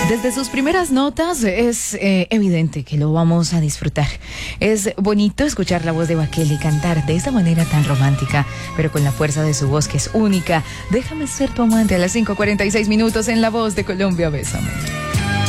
Desde sus primeras notas es evidente que lo vamos a disfrutar. Es bonito escuchar la voz de Bekele cantar de esa manera tan romántica, pero con la fuerza de su voz que es única. Déjame ser tu amante a las 5:46 en La Voz de Colombia. Bésame.